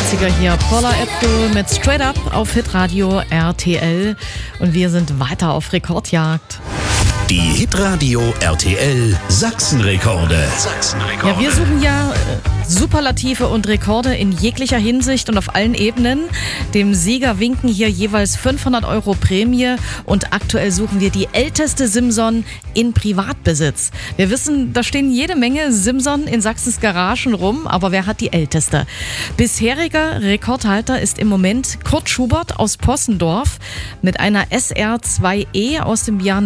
80er hier. Paula Abdul mit Straight Up auf Hitradio RTL. Und wir sind weiter auf Rekordjagd. Die Hitradio RTL Sachsenrekorde. Ja, wir suchen ja Superlative und Rekorde in jeglicher Hinsicht und auf allen Ebenen. Dem Sieger winken hier jeweils 500 € Prämie und aktuell suchen wir die älteste Simson in Privatbesitz. Wir wissen, da stehen jede Menge Simson in Sachsens Garagen rum, aber wer hat die älteste? Bisheriger Rekordhalter ist im Moment Kurt Schubert aus Possendorf mit einer SR2E aus dem Jahr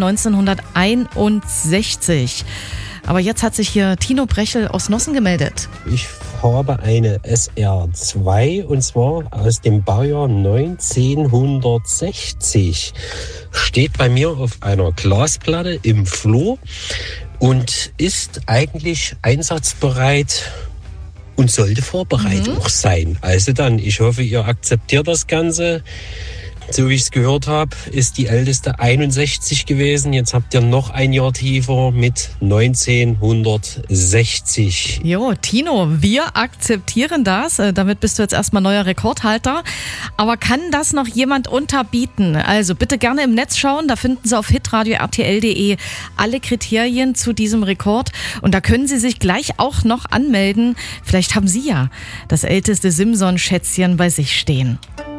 1961. Aber jetzt hat sich hier Tino Brechel aus Nossen gemeldet. Ich habe eine SR2 und zwar aus dem Baujahr 1960. Steht bei mir auf einer Glasplatte im Flur und ist eigentlich einsatzbereit und sollte vorbereitet auch sein. Also dann, ich hoffe, ihr akzeptiert das Ganze. So wie ich es gehört habe, ist die älteste 61 gewesen. Jetzt habt ihr noch ein Jahr tiefer mit 1960. Jo, Tino, wir akzeptieren das. Damit bist du jetzt erstmal neuer Rekordhalter. Aber kann das noch jemand unterbieten? Also bitte gerne im Netz schauen. Da finden Sie auf hitradio.rtl.de alle Kriterien zu diesem Rekord. Und da können Sie sich gleich auch noch anmelden. Vielleicht haben Sie ja das älteste Simson-Schätzchen bei sich stehen.